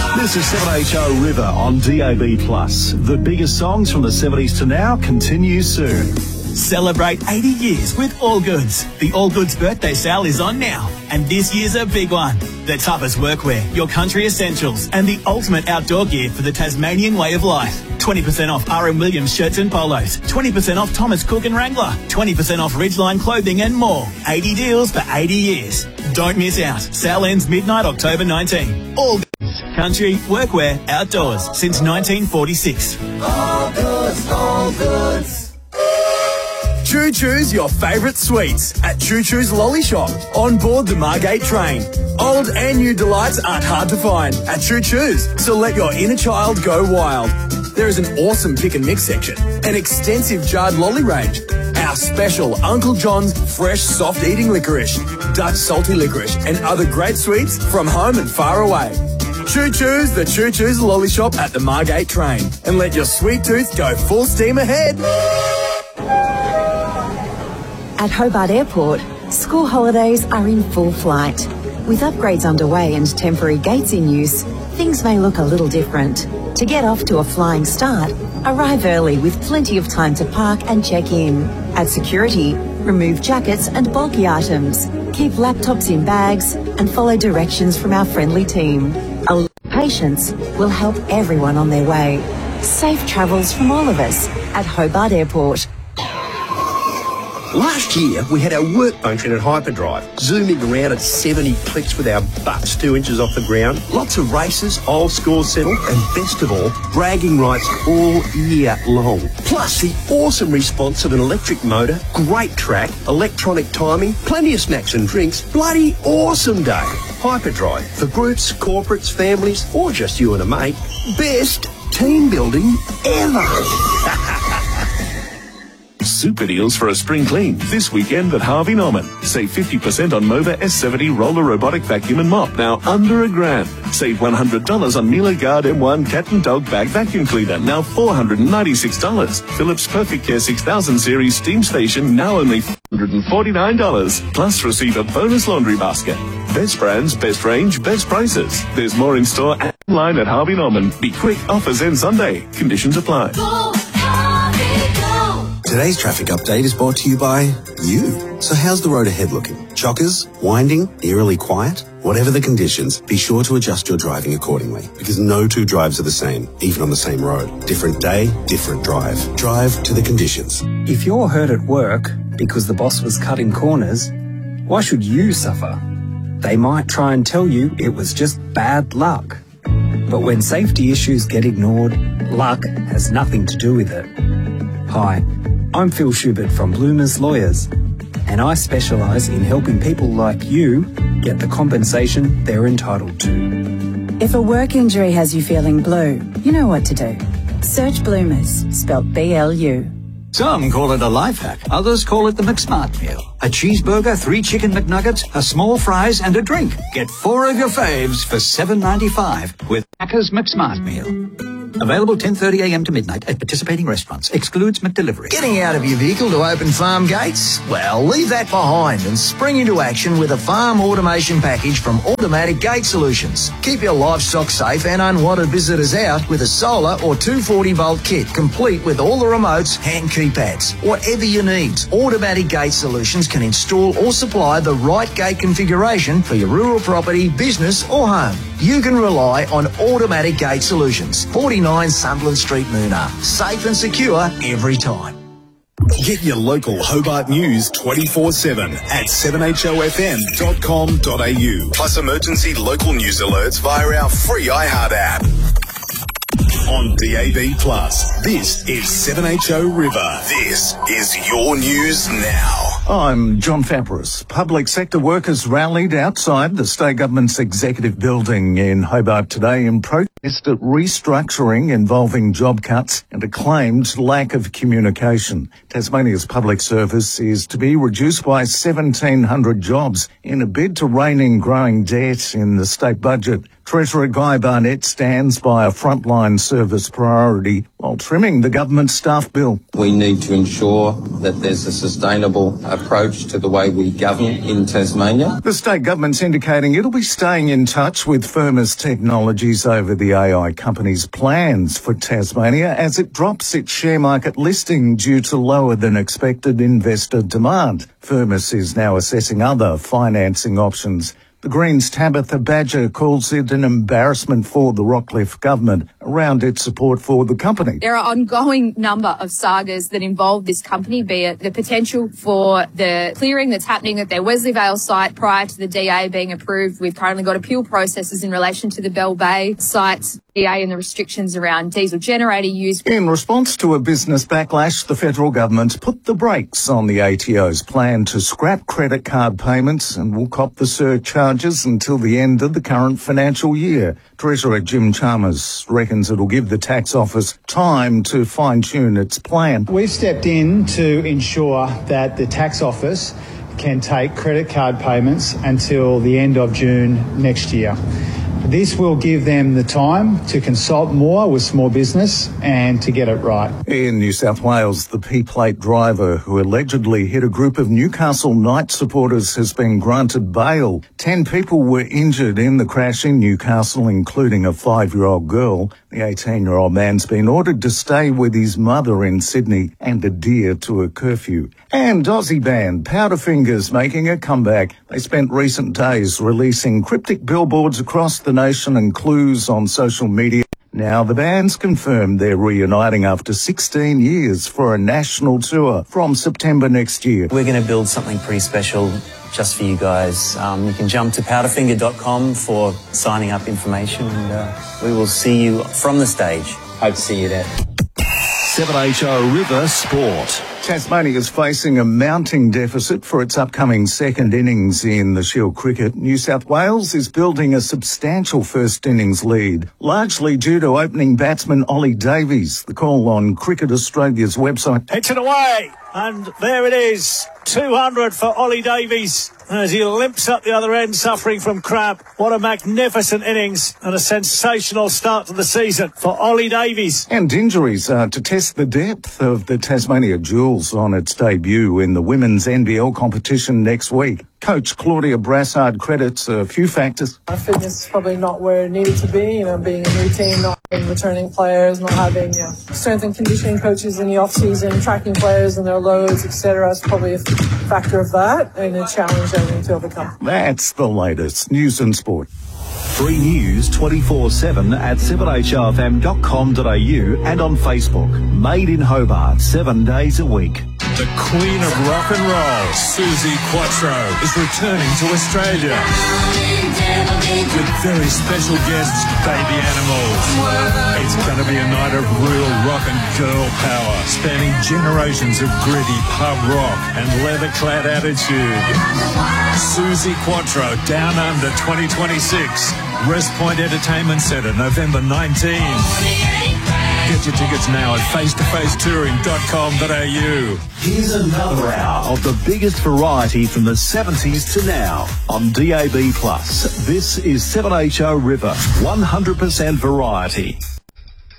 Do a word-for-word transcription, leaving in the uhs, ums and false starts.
This is seven H O River on D A B plus. The biggest songs from the seventies to now continue soon. Celebrate eighty years with All Goods. The All Goods birthday sale is on now, and this year's a big one. The toughest workwear, your country essentials, and the ultimate outdoor gear for the Tasmanian way of life. twenty percent off R M Williams shirts and polos, twenty percent off Thomas Cook and Wrangler, twenty percent off Ridgeline clothing and more. eighty deals for eighty years. Don't miss out. Sale ends midnight October nineteenth. All Goods. Country, workwear, outdoors since nineteen forty-six. All Goods, All Goods. Choo Choo's your favourite sweets at Choo Choo's Lolly Shop on board the Margate train. Old and new delights aren't hard to find at Choo Choo's, so let your inner child go wild. There is an awesome pick and mix section, an extensive jarred lolly range, our special Uncle John's fresh soft eating licorice, Dutch salty licorice, and other great sweets from home and far away. Choo Choo's, the Choo Choo's Lolly Shop at the Margate train, and let your sweet tooth go full steam ahead. At Hobart Airport, school holidays are in full flight. With upgrades underway and temporary gates in use, things may look a little different. To get off to a flying start, arrive early with plenty of time to park and check in. At security, remove jackets and bulky items. Keep laptops in bags and follow directions from our friendly team. A little patience will help everyone on their way. Safe travels from all of us at Hobart Airport. Last year, we had our work function at Hyperdrive, zooming around at seventy clicks with our butts two inches off the ground. Lots of races, old scores settled, and best of all, bragging rights all year long. Plus, the awesome response of an electric motor, great track, electronic timing, plenty of snacks and drinks. Bloody awesome day. Hyperdrive, for groups, corporates, families, or just you and a mate. Best team building ever. Super deals for a spring clean this weekend at Harvey Norman. Save fifty percent on Mova S seventy roller robotic vacuum and mop, now under a grand. Save one hundred dollars on Miele Guard M one cat and dog bag vacuum cleaner, now four hundred ninety-six dollars. Philips Perfect Care six thousand series steam station, now only four hundred forty-nine dollars. Plus receive a bonus laundry basket. Best brands, best range, best prices. There's more in store and online at Harvey Norman. Be quick, offers end Sunday. Conditions apply. Go, Harvey, go. Today's traffic update is brought to you by you. So how's the road ahead looking? Chockers? Winding? Eerily quiet? Whatever the conditions, be sure to adjust your driving accordingly, because no two drives are the same, even on the same road. Different day, different drive. Drive to the conditions. If you're hurt at work because the boss was cutting corners, why should you suffer? They might try and tell you it was just bad luck. But when safety issues get ignored, luck has nothing to do with it. Hi, I'm Phil Schubert from Bloomers Lawyers, and I specialise in helping people like you get the compensation they're entitled to. If a work injury has you feeling blue, you know what to do. Search Bloomers, spelt B L U. Some call it a life hack, others call it the McSmart meal. A cheeseburger, three chicken McNuggets, a small fries, and a drink. Get four of your faves for seven ninety-five with Macca's McSmart meal. Available ten thirty a m to midnight at participating restaurants. Excludes McDelivery. Getting out of your vehicle to open farm gates? Well, leave that behind and spring into action with a farm automation package from Automatic Gate Solutions. Keep your livestock safe and unwanted visitors out with a solar or two forty volt kit, complete with all the remotes and keypads. Whatever you need, Automatic Gate Solutions can install or supply the right gate configuration for your rural property, business or home. You can rely on Automatic Gate Solutions. forty-nine Sunderland Street, Moona. Safe and secure every time. Get your local Hobart news twenty-four seven at seven H O F M dot com dot A U. Plus emergency local news alerts via our free iHeart app. On D A B plus, this is seven H O River. This is your news now. I'm John Fabris. Public sector workers rallied outside the state government's executive building in Hobart today in protest at restructuring involving job cuts and a claimed lack of communication. Tasmania's public service is to be reduced by seventeen hundred jobs in a bid to rein in growing debt in the state budget. Treasurer Guy Barnett stands by a frontline service priority while trimming the government staff bill. We need to ensure that there's a sustainable approach to the way we govern in Tasmania. The state government's indicating it'll be staying in touch with Firmus Technologies over the A I company's plans for Tasmania as it drops its share market listing due to lower than expected investor demand. Firmus is now assessing other financing options. The Greens' Tabitha Badger calls it an embarrassment for the Rockcliffe government around its support for the company. There are ongoing number of sagas that involve this company, be it the potential for the clearing that's happening at their Wesley Vale site prior to the D A being approved. We've currently got appeal processes in relation to the Bell Bay site, D A and the restrictions around diesel generator use. In response to a business backlash, the federal government put the brakes on the A T O's plan to scrap credit card payments and will cop the surcharges until the end of the current financial year. Treasurer Jim Chalmers reckons it'll give the tax office time to fine-tune its plan. We've stepped in to ensure that the tax office can take credit card payments until the end of June next year. This will give them the time to consult more with small business and to get it right. In New South Wales, the P-plate driver who allegedly hit a group of Newcastle Knights supporters has been granted bail. Ten people were injured in the crash in Newcastle, including a five-year-old girl. The eighteen-year-old man's been ordered to stay with his mother in Sydney and adhere to a curfew. And Aussie band Powderfingers making a comeback. They spent recent days releasing cryptic billboards across the nation and clues on social media. Now the band's confirmed they're reuniting after sixteen years for a national tour from September next year. We're going to build something pretty special just for you guys. Um, you can jump to powderfinger dot com for signing up information, and uh, we will see you from the stage. Hope to see you there. seven H O River Sport. Tasmania is facing a mounting deficit for its upcoming second innings in the Shield cricket. New South Wales is building a substantial first innings lead, largely due to opening batsman Ollie Davies. The call on Cricket Australia's website. Hits it away, and there it is. two hundred for Ollie Davies as he limps up the other end, suffering from cramp. What a magnificent innings and a sensational start to the season for Ollie Davies. And injuries are to test the depth of the Tasmania Jewels on its debut in the women's N B L competition next week. Coach Claudia Brassard credits a few factors. Our fitness is probably not where it needed to be, you know, being a new team, not having returning players, not having, you know, strength and conditioning coaches in the off-season, tracking players and their loads, et cetera. It's probably a factor of that and a challenge that we need to overcome. That's the latest news and sport. Free news twenty-four seven at seven h o f m dot com dot a u and on Facebook. Made in Hobart, seven days a week. The Queen of Rock and Roll, Suzi Quatro, is returning to Australia with very special guests, Baby Animals. It's going to be a night of real rock and girl power, spanning generations of gritty pub rock and leather-clad attitude. Suzi Quatro, Down Under twenty twenty-six, West Point Entertainment Centre, November nineteenth. Get your tickets now at face to face touring dot com dot a u. Here's another hour of the biggest variety from the seventies to now on D A B plus. This is seven H O River, one hundred percent variety.